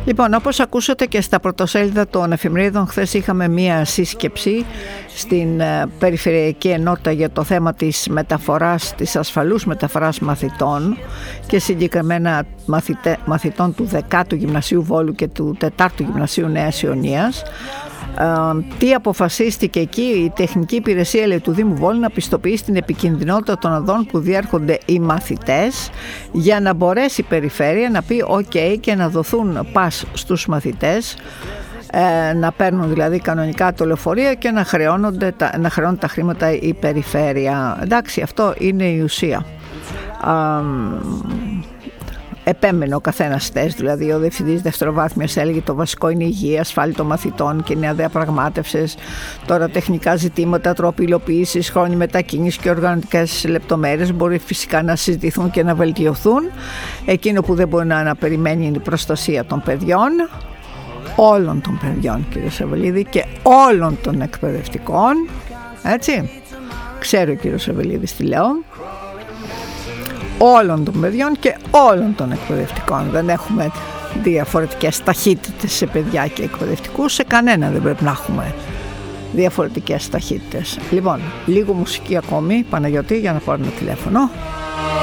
Λοιπόν, όπως ακούσατε και στα πρωτοσέλιδα των εφημερίδων, χθες είχαμε μία σύσκεψη στην Περιφερειακή Ενότητα για το θέμα της μεταφοράς, της ασφαλούς μεταφοράς μαθητών και συγκεκριμένα μαθητών του 10ου Γυμνασίου Βόλου και του 4ου Γυμνασίου Νέας Ιωνίας. Τι αποφασίστηκε εκεί? Η Τεχνική Υπηρεσία, λέει, του Δήμου Βόλου να πιστοποιήσει την επικινδυνότητα των οδών που διέρχονται οι μαθητές, για να μπορέσει η περιφέρεια να πει ok και να δοθούν πας στους μαθητές, να παίρνουν δηλαδή κανονικά το λεωφορείο και να χρεώνουν τα χρήματα η περιφέρεια. Εντάξει, αυτό είναι η ουσία. Επέμενε ο καθένας τεστ, δηλαδή ο διευθυντής δευτεροβάθμιας έλεγε το βασικό είναι η υγεία, ασφάλεια των μαθητών και νέα διαπραγμάτευσης. Τώρα τεχνικά ζητήματα, τρόποι υλοποίησης, χρόνοι μετακίνησης και οργανωτικές λεπτομέρειες μπορεί φυσικά να συζητηθούν και να βελτιωθούν. Εκείνο που δεν μπορεί να περιμένει είναι η προστασία των παιδιών, όλων των παιδιών, κύριε Σαββελίδη, και όλων των εκπαιδευτικών. Έτσι, ξέρω, κύριε Σαββελίδη, τι λέω. Όλων των παιδιών και όλων των εκπαιδευτικών. Δεν έχουμε διαφορετικές ταχύτητες σε παιδιά και εκπαιδευτικούς. Σε κανένα δεν πρέπει να έχουμε διαφορετικές ταχύτητες. Λοιπόν, λίγο μουσική ακόμη, Παναγιώτη, για να πάρω ένα τηλέφωνο.